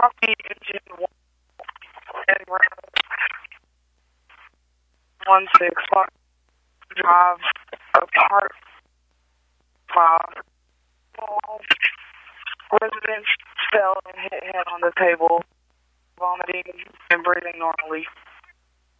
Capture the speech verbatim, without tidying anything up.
copy engine one and round one six one drive apart five. Residents fell and hit head on the table, vomiting and breathing normally.